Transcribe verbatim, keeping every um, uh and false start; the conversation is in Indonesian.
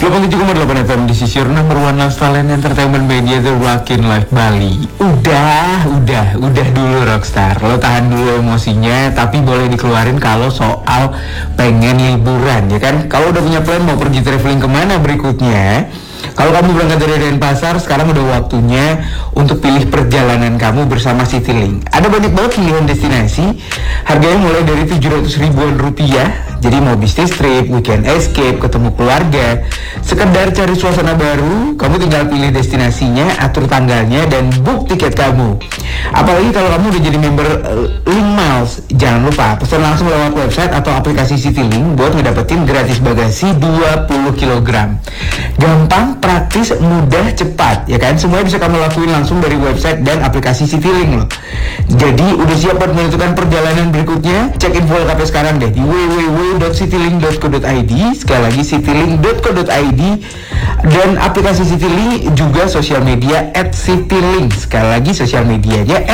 delapan puluh tujuh koma delapan F M di Sisir Number One Lifestyle and Entertainment Media, The Rockin' Life Bali. Udah, udah, udah dulu Rockstar. Lo tahan dulu emosinya, tapi boleh dikeluarin kalau soal pengen liburan, ya kan? Kalau udah punya plan mau pergi traveling kemana berikutnya, kalau kamu berangkat dari Denpasar, sekarang udah waktunya untuk pilih perjalanan kamu bersama Citylink. Ada banyak banget pilihan destinasi, harganya mulai dari tujuh ratus ribuan rupiah. Jadi mau bisnis trip, weekend escape, ketemu keluarga, sekedar cari suasana baru, kamu tinggal pilih destinasinya, atur tanggalnya, dan book tiket kamu. Apalagi kalau kamu udah jadi member uh, Link Miles, jangan lupa pesan langsung lewat website atau aplikasi Citylink buat ngedapetin gratis bagasi dua puluh kilogram. Gampang, praktis, mudah, cepat, ya kan? Semuanya bisa kamu lakuin langsung dari website dan aplikasi Citylink loh. Jadi udah siap buat menentukan perjalanan berikutnya? Cek info L K P sekarang deh di w w w dot citylink dot co dot i d. Sekali lagi citylink dot co dot i d, dan aplikasi Citylink juga sosial media at Citylink. Sekali lagi sosial medianya